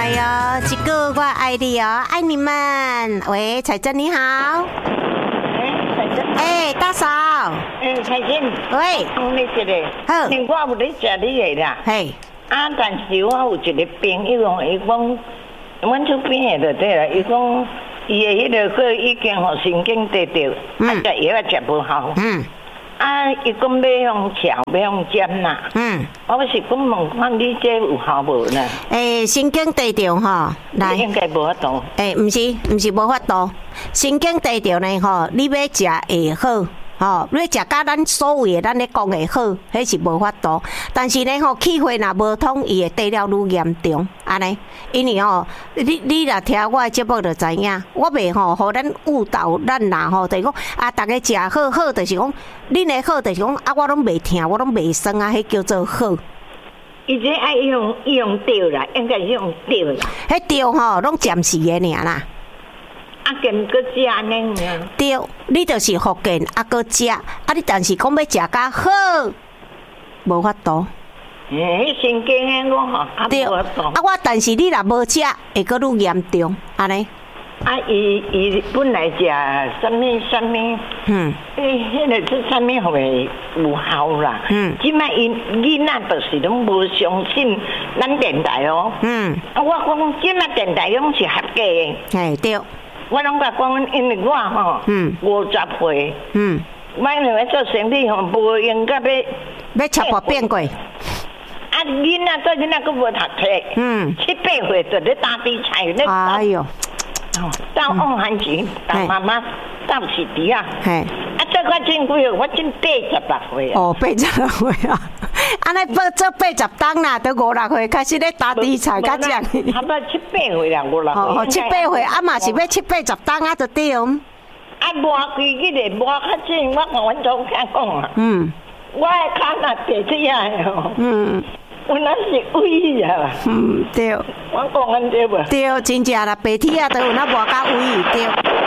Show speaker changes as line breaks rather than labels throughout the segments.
来哟，这个我爱你哦，爱你们。喂，彩珍你好。
彩珍。
大嫂。
彩珍。
喂。
讲你一个。好。我有咧食你个啦。
嘿。
但是我有一个朋友，伊讲，阮厝边个就对啦，伊讲，伊的迄个个已经互神经跌掉，食药也食无效。伊讲要用桥，要用针啦。我是讲问看你这有效无呢？
神经低调吼，来。
应该无法度。
毋是无法度。神经低调呢吼，你要食会好。你食甲咱所谓的咱咧讲会好，迄是无法度。但是呢吼，气血若无通，伊会低了愈严重。安尼，因为吼，你若听我的节目就知影，我袂吼，互咱误导咱啦吼，就是讲大家食好好，就是讲恁的好，就是讲我拢袂听，我拢袂酸迄叫做好。
伊这爱用对啦，应该是用对啦。
迄对吼，拢暂时的尔啦。
健搁食安尼尔。
对，你就是福建搁食，你但是讲要食甲好，无法度。
神经的我吼，
对，我但是你若无食，会搁愈严重，安尼。
伊本来食什么，迄个是什么会有效啦？即摆因囡仔就是拢无相信咱电台哦。我讲即摆电台拢是合格的。
对。
我拢甲讲，因为我吼，50岁，买两个做生意吼，无用甲
要切破变过。
囡仔做囡仔佫无读册，7、8岁就咧打比赛咧。
哎哟，
到往汉钱，到妈妈到市底啊。做我真几岁？我真86岁啊。
86岁啊！安尼做80档啦，都56岁开始咧打比赛，较正。
差不多7、8岁啦，56岁。
7、8岁嘛是要7、80档啊，就对。
磨规矩咧，磨较紧，我甲阮总监讲啊。我的脚若跌起来哦。有那是威啊！
对。
我讲安对无？
对，真正啦，白天啊都有那无甲威对。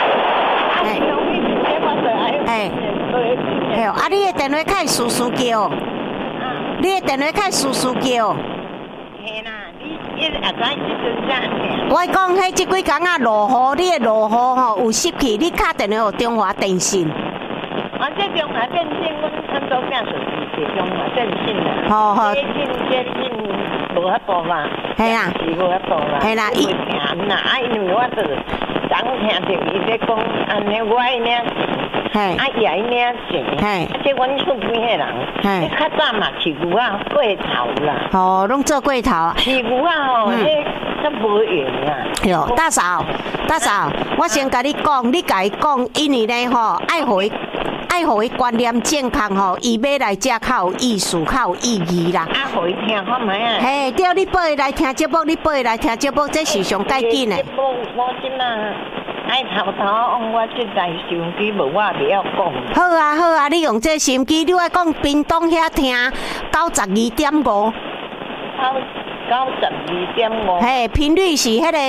你的电话开叔叔叫，你的电话开叔叔叫。
嘿啦，你也知即阵啥听？
我讲，迄即几工啊落雨，你的落雨吼有湿气，你打电话给中华电信。
这中华电信，阮总干就是中华电信啦。接近无法度嘛。
系啊。
是无法度啦。
系啦，
伊听啦，因为我就昨听着伊咧讲，安尼我爱领钱，伊爱领钱。这阮厝边的人，较早嘛饲牛啊过头啦。
拢做过头。
饲牛啊吼，迄都无用啊。
哟，大嫂，我先甲你讲，你甲伊讲，因为咧吼爱互伊观念健康吼，伊要来遮较有意思，较有意义啦。
互伊听看卖啊。
嘿，对，你报伊来听节目，这是上该紧的。
我即马爱偷用我这台收音机，无我袂晓讲。
好啊，你用这收音机，你爱讲屏东遐听92.5。92.5。嘿，频率是迄个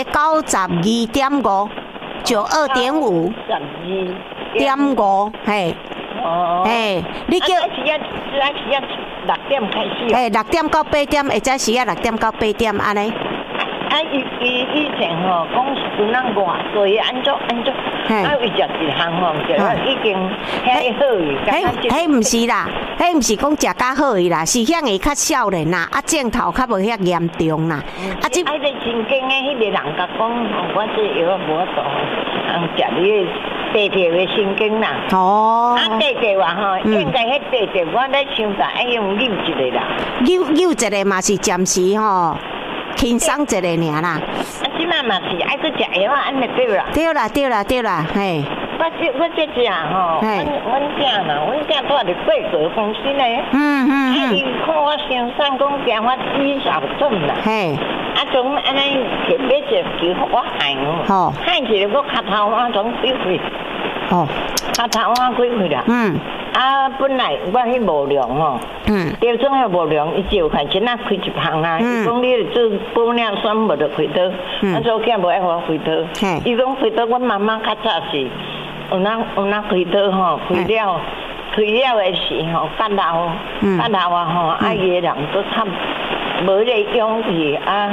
92.5，92.5。12.5，嘿。你叫。是6点开始。6点到8点，或者是6点到8点安尼。
以前吼讲有人外做安怎，为食一项吼，就已经遐好伊。
迄毋是啦，迄毋是讲食较好伊啦，是遐个较少年啦，镜头较无遐严重啦。
即个神经的迄个人甲讲，我这药无度，食你的地条的神经啦。地条啊吼，应该迄地条我咧想着爱用扭一个啦。
扭一个嘛是暂时吼。轻松一个尔啦。
即摆嘛是爱去食药啊，安尼对啦。
对啦，嘿。
我这只吼，阮囝啦，阮囝住伫贵格公司咧。伊看我身上讲惊我肌少症啦。嘿。从安尼特别就叫我喊哦。喊一个我脚头我从几岁？脚头我几岁啦？本来我迄无良吼，调整迄无良，伊就开真啊开一项啊。伊讲你做保养酸无得开刀，做囝无爱互我开刀。伊讲开刀，阮妈妈较早是有人开刀吼，开了的是吼，甲老啊吼，伊个人都差无咧勇气啊。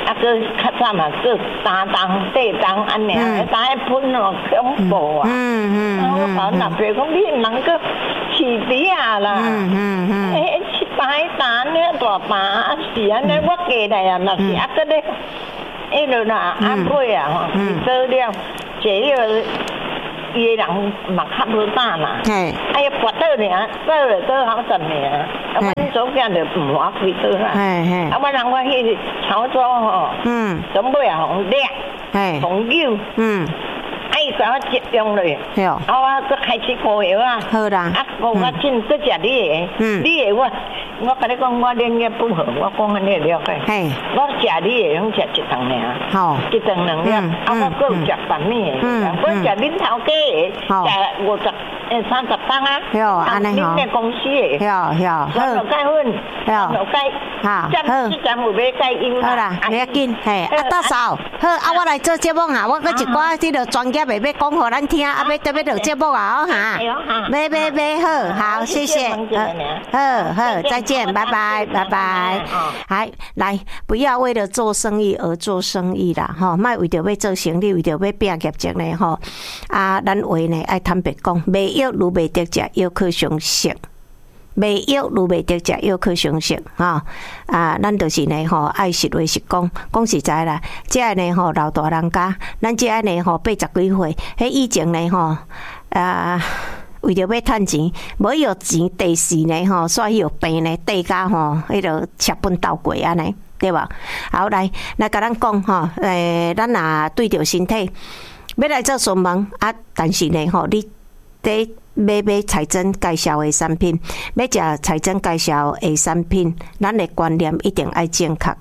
个较早嘛，个担当、地当安尼啊，打一喷哦，恐怖啊！我讲那边讲你能够起底啊啦，去摆单呢大把啊是安尼，我家来啊，那是啊个咧，迄落啦阿妹啊吼，做了，坐了。伊个人嘛较无胆啦，哎呀，跋倒尔，倒好10年，啊，阮祖囝就唔话开倒啦，啊，我人我去潮州吼，准备啊红掠，红酒，啊，伊甲我集中咧，啊，我搁开始烤药啊，
好啦，
啊，我真搁食你个，你个我甲你讲，我练个不好，我讲安尼了解，我食你个，拢食一顿尔，好，一顿2粒，啊，我搁有食饭面个，我食恁头家个，食30档啊，恁个公司个，我有介份，有介，这阵有要介优
好啦，不要紧，啊，大嫂，好，啊，我来做节目啊，我搁一寡这个专家。要讲互咱听，啊，要特别录节目啊，哈，好，谢谢，好，再见，拜拜，来，不要为了做生意而做生意啦，吼，莫为着要做生意，为着要拼业绩呢，吼，啊，咱话呢爱坦白讲，未药如未得食，药可相食。未药如未得食，药可相食吼。啊，咱就是呢吼，爱实话实讲，讲实在啦。这个呢吼，老大人家，咱这个呢吼，80几岁，迄以前呢吼，为着要趁钱，无有钱，第四呢吼，煞有病呢，地价吼，迄个吃本倒过安尼，对吧？好，来甲咱讲吼，咱若对着身体，要来做询问啊，但是呢吼，你得。买彩珍介绍的产品，要食彩珍介绍的产品，咱的观念一定要正确，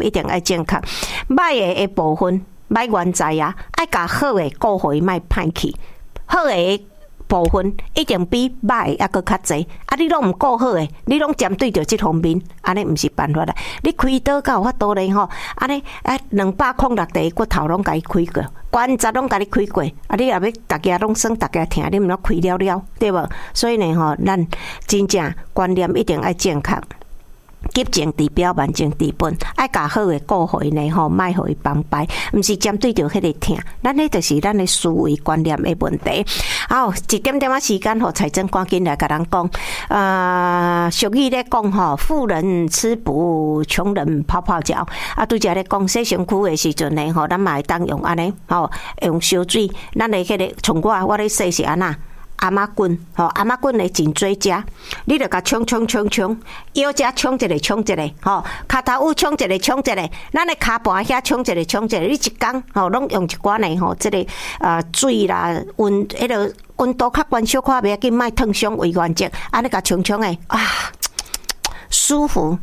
歹的部分，歹原材啊，爱甲好的顾互伊莫歹去，好的部分一定比歹还佫较济。啊，你拢毋顾好诶，你拢针对着即方面，安尼毋是办法啦。你开刀甲有法度咧吼，安尼206块骨头拢甲伊开过，关节拢甲你开过。啊，你若要大家拢算大家听，你毋要开了，对无？所以呢吼，咱真正观念一定要正确。急症治标，慢症治本，爱甲好诶顾互伊呢吼，莫互伊崩败，毋是针对着迄个疼，咱迄就是咱诶思维观念诶问题。好，一点点时间，互财政赶紧来甲咱讲。俗语咧讲吼，富人吃补，穷人泡泡脚。啊，拄则咧讲洗身躯诶时阵呢，吼，咱嘛会当用安尼，吼，用烧水，咱诶迄个从我咧洗是安那。阿妈棍，吼，阿妈棍的真做食，你着甲冲，腰只冲一个，吼，骹头有冲一个，咱的骹盘遐冲一个，你一工吼，拢用一寡呢吼，这个水啦，迄个温度较悬小可袂要紧，莫烫伤为原则，安尼甲冲的啊，舒服。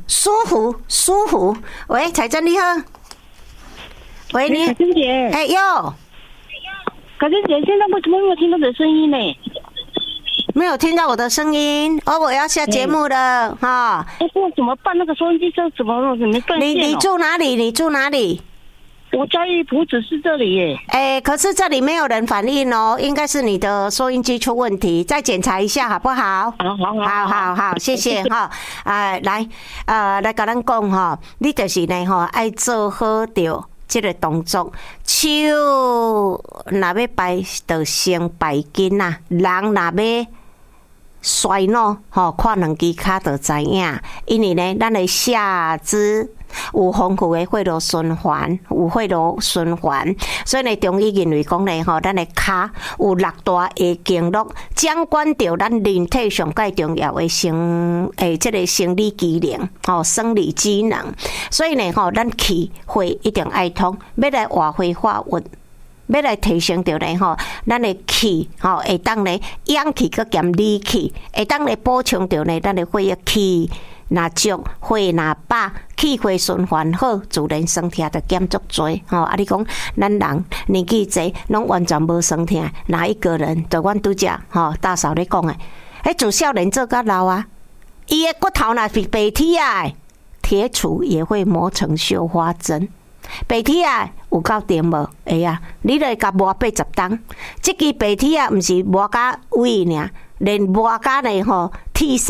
喂，彩珍你好，喂你，
彩珍姐，
哎哟，
彩珍姐，现在为什么没有听到你的声音呢？
没有听到我的声音，我要下节目了哈。
这怎么办？那个收音机这怎么断线？
你住哪里？
我嘉义埔子市这里耶。
可是这里没有人反映哦，应该是你的收音机出问题，再检查一下好不好？好，谢谢哈。来甲咱讲哈，你就是呢哈，爱做好着这个动作，手若要排就先排紧呐，人若要衰老吼，看2支脚就知影，因为呢，咱的下肢有丰富的血液循环，所以呢，中医认为讲呢，吼，咱的脚有6大的经络，掌管着咱人体上介重要的这个生理机能，吼，生理机能，所以呢，吼，咱气血一定爱通，要来活血化运。要来提升着呢吼，咱的气吼会当呢阳气佮兼理气，会当来补充着呢咱的血液气若足，血若饱，气血循环好，自然酸痛就减足多吼。啊，你讲咱人年纪济，拢完全无酸痛，哪一个人？就阮拄则吼大嫂咧讲诶，迄自少年做甲老啊，伊的骨头若是白铁啊，铁杵也会磨成绣花针。白铁啊，有够甜无？会啊，你来甲磨80担，即支白铁啊，毋是磨甲位尔，连磨甲呢吼，铁身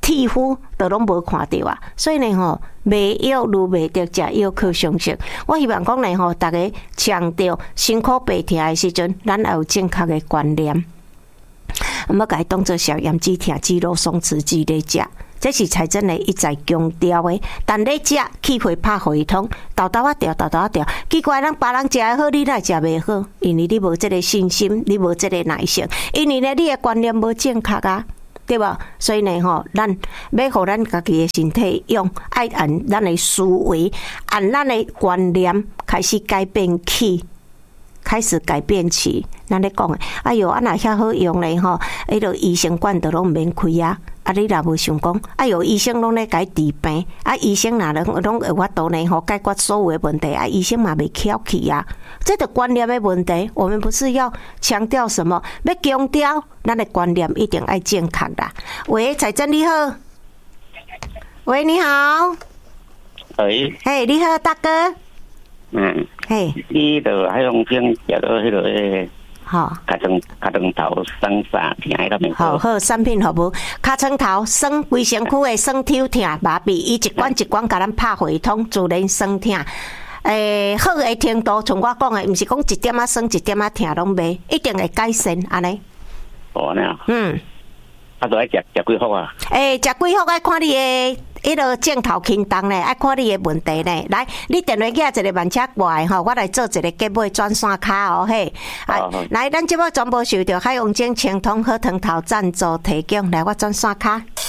铁夫都拢无看到啊。所以呢吼，卖药愈卖得食药靠常识。我希望讲呢吼，大家强调辛苦白疼的时阵，咱也有正确的观念。毋要甲伊当做消炎止痛、肌肉松弛剂咧食，这是财政的一再强调的。但咧食气会拍回通，豆豆啊调，豆豆啊调，奇怪，人别人食的好，你哪食袂好？因为你无这个信心，你无这个耐性，因为呢，你的观念无正确啊，对吧？所以呢，吼，咱要互咱家己的身体用，爱按咱的思维，按咱的观念开始改变起。开始改变起，咱咧讲诶，哎哟，啊若遐好用咧吼，迄个医生馆都拢免开啊。啊，你若无想讲，哎哟，医生拢咧解治病，啊，医生若拢有法度呢吼解决所有的问题，啊，医生嘛袂翘起啊。这个观念的问题，我们不是要强调什么，要强调咱的观念一定要正确啦。喂，财政你好，喂，你好，
喂，
嘿，你好，大哥。
嘿，你就喺用先食到迄个
好，
卡床头酸啥疼喺度面。
好，产品服务，卡床头酸，规身躯的酸抽疼、麻痹，伊一管一管甲咱拍回通，自然酸疼。好的程度，像我讲的，毋是讲一点仔酸，一点仔疼拢袂，一定会改善安尼。
哦，那啊，都爱食几盒啊？
食几盒爱看你的。迄个镜头轻重咧，爱看你的问题咧。来，你电话寄一个慢车过来吼，我来做一个结尾转线卡哦嘿。来，咱节目全部受到海洋精清通好汤头赞助提供，来我转线卡。